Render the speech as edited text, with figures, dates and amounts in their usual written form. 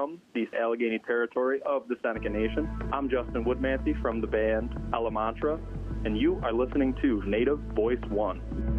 from the Allegheny territory of the Seneca Nation. I'm Justin Woodmancy from the band Alamantra, and you are listening to Native Voice One.